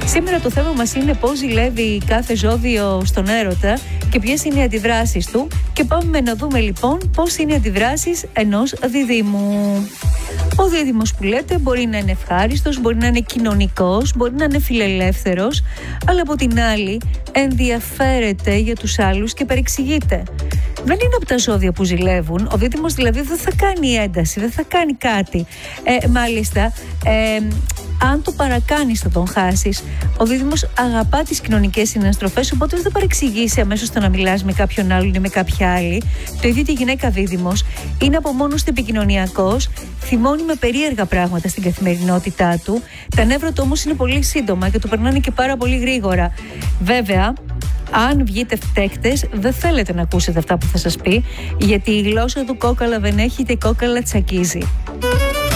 Σήμερα το θέμα μας είναι πώς ζηλεύει κάθε ζώδιο στον έρωτα και ποιες είναι οι αντιδράσεις του, και πάμε να δούμε λοιπόν πώς είναι οι αντιδράσεις ενός διδύμου. Ο δίδυμος που λέτε μπορεί να είναι ευχάριστος, μπορεί να είναι κοινωνικός, μπορεί να είναι φιλελεύθερος, αλλά από την άλλη ενδιαφέρεται για τους άλλους και παρεξηγείται. Δεν είναι από τα ζώδια που ζηλεύουν. Ο δίδυμος δηλαδή δεν θα κάνει ένταση, δεν θα κάνει κάτι. Μάλιστα, αν το παρακάνεις θα τον χάσεις. Ο δίδυμος αγαπά τις κοινωνικές συναναστροφές, οπότε δεν θα παρεξηγήσει αμέσως το να μιλάς με κάποιον άλλον ή με κάποια άλλη. Το ίδιο και η γυναίκα δίδυμος είναι από μόνος του επικοινωνιακός, θυμώνει με περίεργα πράγματα στην καθημερινότητά του. Τα νεύρα του όμως είναι πολύ σύντομα και το περνάνε και πάρα πολύ γρήγορα. Βέβαια, αν βγείτε φταίχτες, δεν θέλετε να ακούσετε αυτά που θα σας πει, γιατί η γλώσσα του κόκαλα δεν έχει, είτε κόκαλα τσακίζει.